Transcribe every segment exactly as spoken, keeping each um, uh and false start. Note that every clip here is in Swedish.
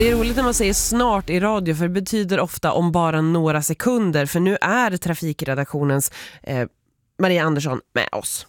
Det är roligt när man säger snart i radio, för det betyder ofta om bara några sekunder. För nu är trafikredaktionens eh, Maria Andersson med oss.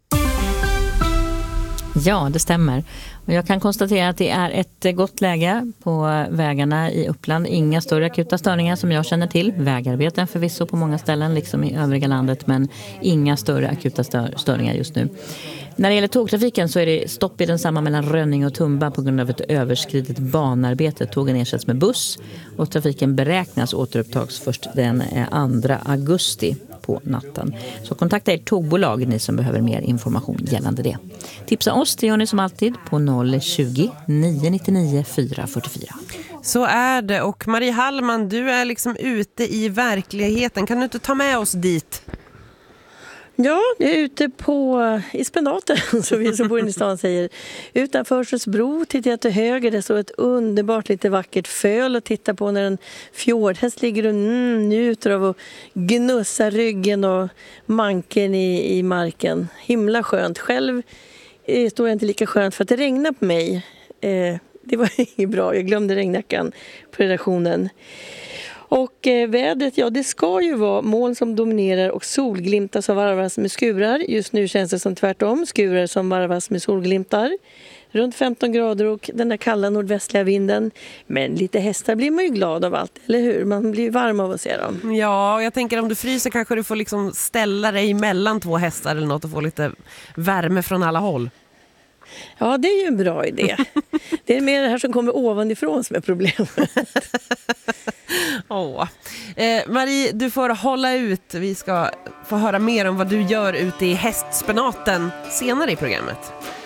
Ja, det stämmer. Och jag kan konstatera att det är ett gott läge på vägarna i Uppland. Inga större akuta störningar som jag känner till. Vägarbeten förvisso på många ställen, liksom i övriga landet, men inga större akuta störningar just nu. När det gäller tågtrafiken så är det stopp i densamma mellan Rönning och Tumba på grund av ett överskridet banarbete. Tågen ersätts med buss och trafiken beräknas återupptags först den andra augusti på natten. Så kontakta ert tågbolag, ni som behöver mer information gällande det. Tipsa oss, det gör ni som alltid på noll tjugo, nio nittionio, fyra fyrtiofyra. Så är det. Och Marie Hallman, du är liksom ute i verkligheten. Kan du inte ta med oss dit? Ja, jag är ute på i Spenaten, som vi som bor i stan säger. Utanför Örsesbro tittar jag till höger. Det står ett underbart, lite vackert föl att titta på när en fjordhäst ligger och mm, njuter av att gnussa ryggen och manken i, i marken. Himla skönt. Själv eh, står jag inte lika skönt för att det regnar på mig. Eh, det var inget bra. Jag glömde regnjackan på redaktionen. Och eh, vädret, ja det ska ju vara moln som dominerar och solglimtar som varvas med skurar. Just nu känns det som tvärtom, skurar som varvas med solglimtar. Runt femton grader och den där kalla nordvästliga vinden. Men lite hästar blir man ju glad av allt, eller hur? Man blir varm av att se dem. Ja, jag tänker om du fryser kanske du får liksom ställa dig mellan två hästar eller något och få lite värme från alla håll. Ja, det är ju en bra idé. Det är mer det här som kommer ovanifrån som är problemet. Åh. Eh, Marie, du får hålla ut. Vi ska få höra mer om vad du gör ute i hästspenaten senare i programmet.